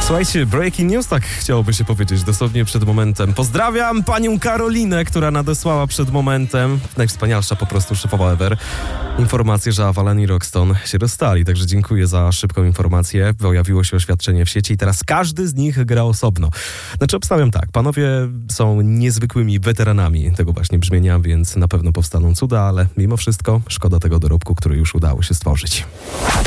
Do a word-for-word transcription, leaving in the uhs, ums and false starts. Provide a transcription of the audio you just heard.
Słuchajcie, breaking news, tak chciałoby się powiedzieć dosłownie przed momentem. Pozdrawiam panią Karolinę, która nadesłała przed momentem, najwspanialsza po prostu szefowa ever, informację, że Avalon i Roxton się rozstali. Także dziękuję za szybką informację. Pojawiło się oświadczenie w sieci i teraz każdy z nich gra osobno. Znaczy obstawiam tak, panowie są niezwykłymi weteranami tego właśnie brzmienia, więc na pewno powstaną cuda, ale mimo wszystko szkoda tego dorobku, który już udało się stworzyć.